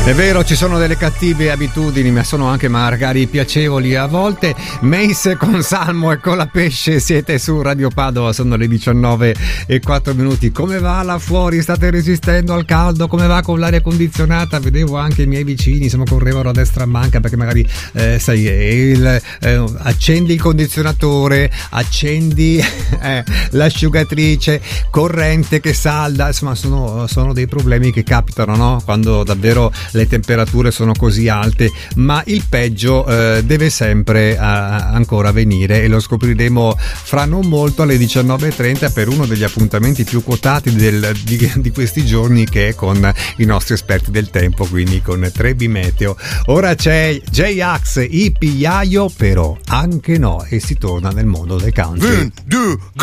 È vero, ci sono delle cattive abitudini, ma sono anche magari piacevoli a volte. Mace con Salmo e con la pesce, siete su Radio Padova, sono le 19:04. Come va là fuori? State resistendo al caldo? Come va con l'aria condizionata? Vedevo anche i miei vicini, insomma, correvano a destra a manca perché magari accendi il condizionatore, accendi l'asciugatrice, corrente che salda, insomma sono dei problemi che capitano, no? Quando davvero le temperature sono così alte, ma il peggio deve sempre ancora venire, e lo scopriremo fra non molto alle 19:30 per uno degli appuntamenti più quotati di questi giorni, che è con i nostri esperti del tempo, quindi con Trebi Meteo. Ora c'è J-Ax, I Pigliaio, però anche no, e si torna nel mondo del country. 1, 2,